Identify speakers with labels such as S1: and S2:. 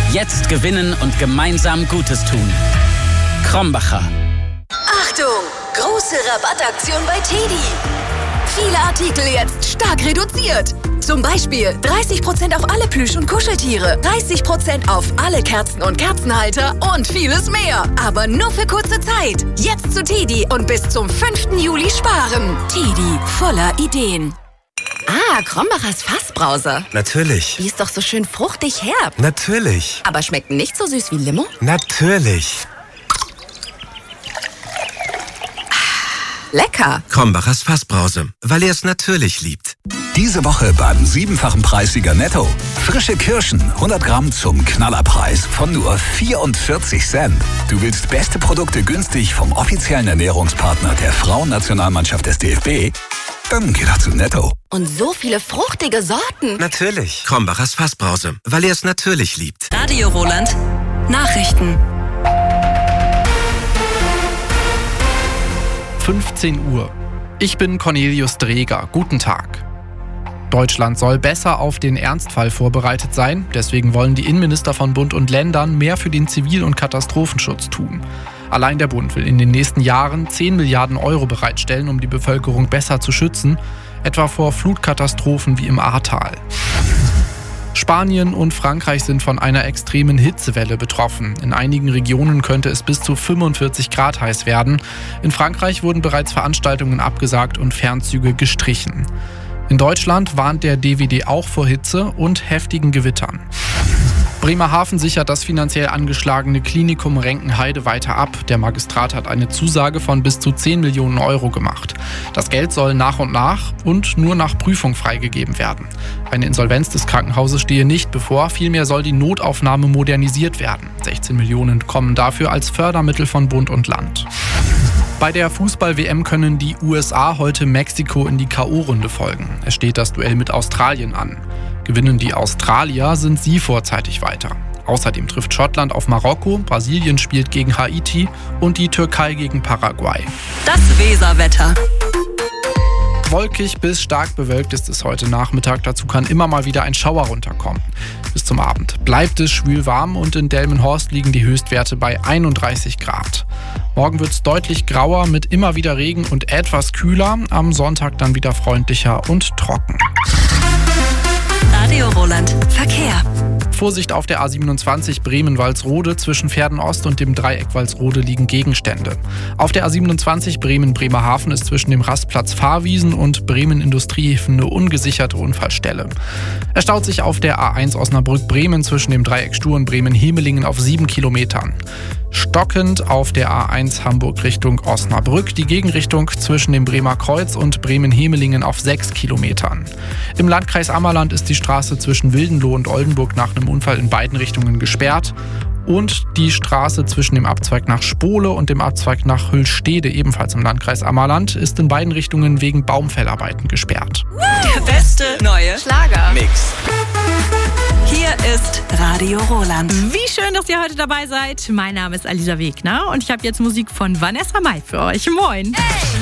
S1: Jetzt gewinnen und gemeinsam Gutes tun. Krombacher.
S2: Achtung! Große Rabattaktion bei TEDi. Viele Artikel jetzt stark reduziert. Zum Beispiel 30% auf alle Plüsch- und Kuscheltiere, 30% auf alle Kerzen und Kerzenhalter und vieles mehr. Aber nur für kurze Zeit. Jetzt zu TEDi und bis zum 5. Juli sparen. TEDi, voller Ideen. Ah, Krombachers Fassbrause.
S3: Natürlich.
S2: Die ist doch so schön fruchtig herb.
S3: Natürlich.
S2: Aber schmeckt nicht so süß wie Limo?
S3: Natürlich.
S2: Lecker.
S3: Krombachers Fassbrause, weil er es natürlich liebt.
S4: Diese Woche beim 7-fachen Preissieger Netto. Frische Kirschen, 100 Gramm zum Knallerpreis von nur 44 Cent. Du willst beste Produkte günstig vom offiziellen Ernährungspartner der Frauennationalmannschaft des DFB? Dann geh doch zu Netto.
S2: Und so viele fruchtige Sorten.
S3: Natürlich. Krombachers Fassbrause, weil er es natürlich liebt.
S5: Radio Roland. Nachrichten.
S6: 15 Uhr. Ich bin Cornelius Dreger. Guten Tag. Deutschland soll besser auf den Ernstfall vorbereitet sein. Deswegen wollen die Innenminister von Bund und Ländern mehr für den Zivil- und Katastrophenschutz tun. Allein der Bund will in den nächsten Jahren 10 Milliarden Euro bereitstellen, um die Bevölkerung besser zu schützen, etwa vor Flutkatastrophen wie im Ahrtal. Spanien und Frankreich sind von einer extremen Hitzewelle betroffen. In einigen Regionen könnte es bis zu 45 Grad heiß werden. In Frankreich wurden bereits Veranstaltungen abgesagt und Fernzüge gestrichen. In Deutschland warnt der DWD auch vor Hitze und heftigen Gewittern. Bremerhaven sichert das finanziell angeschlagene Klinikum Renkenheide weiter ab. Der Magistrat hat eine Zusage von bis zu 10 Millionen Euro gemacht. Das Geld soll nach und nach und nur nach Prüfung freigegeben werden. Eine Insolvenz des Krankenhauses stehe nicht bevor, vielmehr soll die Notaufnahme modernisiert werden. 16 Millionen kommen dafür als Fördermittel von Bund und Land. Bei der Fußball-WM können die USA heute Mexiko in die K.O.-Runde folgen. Es steht das Duell mit Australien an. Gewinnen die Australier, sind sie vorzeitig weiter. Außerdem trifft Schottland auf Marokko, Brasilien spielt gegen Haiti und die Türkei gegen Paraguay.
S5: Das Weserwetter.
S6: Wolkig bis stark bewölkt ist es heute Nachmittag. Dazu kann immer mal wieder ein Schauer runterkommen. Bis zum Abend bleibt es schwül warm und in Delmenhorst liegen die Höchstwerte bei 31 Grad. Morgen wird es deutlich grauer mit immer wieder Regen und etwas kühler. Am Sonntag dann wieder freundlicher und trocken.
S5: Radio Roland. Verkehr.
S6: Vorsicht auf der A27 Bremen-Walsrode. Zwischen Pferden-Ost und dem Dreieck Walsrode liegen Gegenstände. Auf der A27 Bremen-Bremerhaven ist zwischen dem Rastplatz Fahrwiesen und Bremen-Industriehäfen eine ungesicherte Unfallstelle. Es staut sich auf der A1 Osnabrück-Bremen zwischen dem Dreieck Stur und Bremen-Hemelingen auf 7 Kilometern. Stockend auf der A1 Hamburg Richtung Osnabrück, die Gegenrichtung zwischen dem Bremer Kreuz und Bremen-Hemelingen auf 6 Kilometern. Im Landkreis Ammerland ist die Straße zwischen Wildenloh und Oldenburg nach einem Unfall in beiden Richtungen gesperrt und die Straße zwischen dem Abzweig nach Spohle und dem Abzweig nach Hüllstede, ebenfalls im Landkreis Ammerland, ist in beiden Richtungen wegen Baumfellarbeiten gesperrt.
S5: Der beste neue
S2: Schlager-Mix.
S5: Hier ist Radio Roland.
S7: Wie schön, dass ihr heute dabei seid. Mein Name ist Alisa Wegner und ich habe jetzt Musik von Vanessa Mai für euch. Moin. Hey.